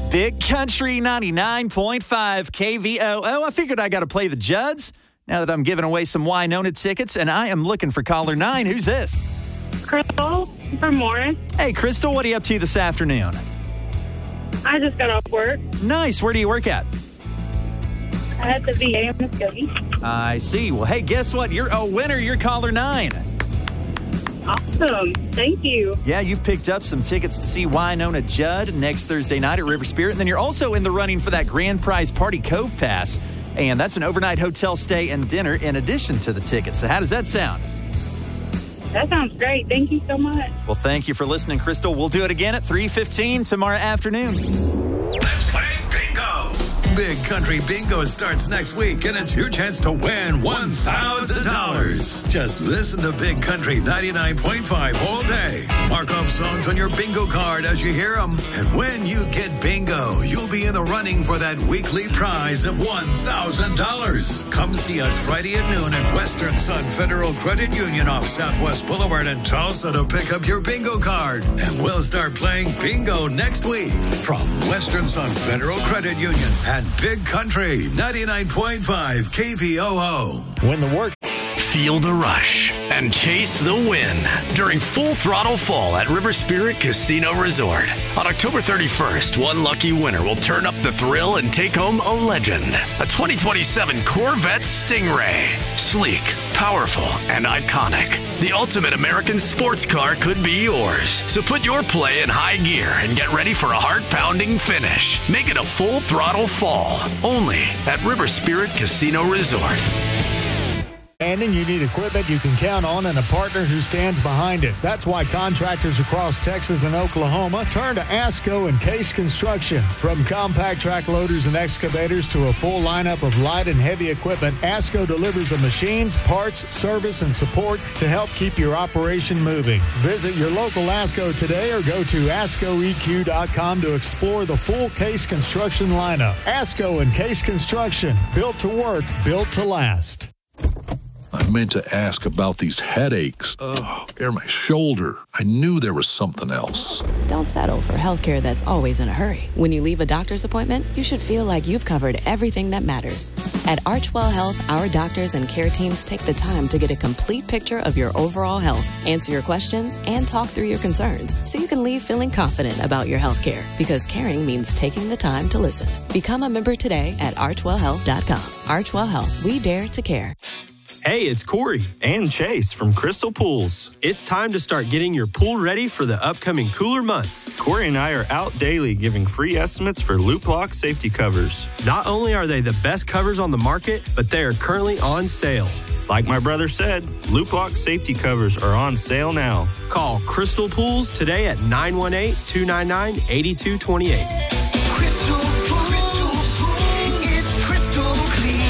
Big Country 99.5 KVOO. I figured I got to play the Judds now that I'm giving away some Winona tickets, and I am looking for caller 9. Who's this? Crystal from Morris. Hey, Crystal, what are you up to this afternoon? I just got off work. Nice. Where do you work at? At the VA in Muskogee. I see. Well, hey, guess what? You're a winner. You're caller 9. Awesome. Thank you. Yeah, you've picked up some tickets to see Winona Judd next Thursday night at River Spirit. And then you're also in the running for that grand prize Party Cove Pass. And that's an overnight hotel stay and dinner in addition to the tickets. So how does that sound? That sounds great. Thank you so much. Well, thank you for listening, Crystal. We'll do it again at 3:15 tomorrow afternoon. Let's play bingo. Big Country Bingo starts next week, and it's your chance to win $1,000. Just listen to Big Country 99.5 all day. Mark off songs on your bingo card as you hear them. And when you get bingo, you'll be in the running for that weekly prize of $1,000. Come see us Friday at noon at Western Sun Federal Credit Union off Southwest Boulevard in Tulsa to pick up your bingo card. And we'll start playing bingo next week from Western Sun Federal Credit Union and Big Country 99.5 KVOO. When the work. Feel the rush and chase the win during Full Throttle Fall at River Spirit Casino Resort. On October 31st, one lucky winner will turn up the thrill and take home a legend. A 2027 Corvette Stingray. Sleek, powerful, and iconic. The ultimate American sports car could be yours. So put your play in high gear and get ready for a heart-pounding finish. Make it a Full Throttle Fall. Only at River Spirit Casino Resort. And you need equipment you can count on and a partner who stands behind it. That's why contractors across Texas and Oklahoma turn to ASCO and Case Construction. From compact track loaders and excavators to a full lineup of light and heavy equipment, ASCO delivers the machines, parts, service, and support to help keep your operation moving. Visit your local ASCO today or go to ASCOEQ.com to explore the full Case Construction lineup. ASCO and Case Construction, built to work, built to last. I meant to ask about these headaches. My shoulder. I knew there was something else. Don't settle for healthcare that's always in a hurry. When you leave a doctor's appointment, you should feel like you've covered everything that matters. At Archwell Health, our doctors and care teams take the time to get a complete picture of your overall health, answer your questions, and talk through your concerns so you can leave feeling confident about your healthcare. Because caring means taking the time to listen. Become a member today at archwellhealth.com. Archwell Health, we dare to care. Hey, it's Corey and Chase from Crystal Pools. It's time to start getting your pool ready for the upcoming cooler months. Corey and I are out daily giving free estimates for Loop Lock safety covers. Not only are they the best covers on the market, but they are currently on sale. Like my brother said, Loop Lock safety covers are on sale now. Call Crystal Pools today at 918-299-8228. Crystal Pools, it's crystal clear.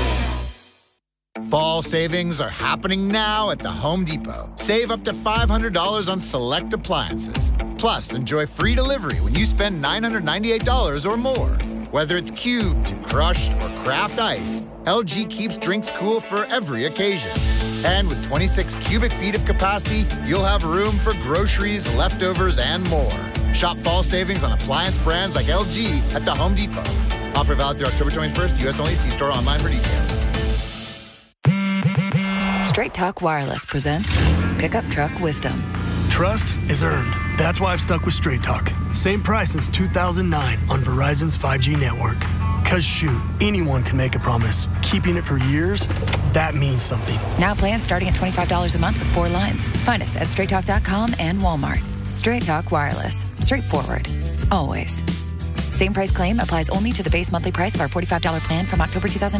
Fall savings are happening now at the Home Depot. Save up to $500 on select appliances. Plus, enjoy free delivery when you spend $998 or more. Whether it's cubed, crushed, or craft ice, LG keeps drinks cool for every occasion. And with 26 cubic feet of capacity, you'll have room for groceries, leftovers, and more. Shop fall savings on appliance brands like LG at the Home Depot. Offer valid through October 21st, U.S. only. See store online for details. Straight Talk Wireless presents Pickup Truck Wisdom. Trust is earned. That's why I've stuck with Straight Talk. Same price since 2009 on Verizon's 5G network. Cause shoot, anyone can make a promise. Keeping it for years, that means something. Now plans starting at $25 a month with 4 lines. Find us at straighttalk.com and Walmart. Straight Talk Wireless. Straightforward. Always. Same price claim applies only to the base monthly price of our $45 plan from October 2009.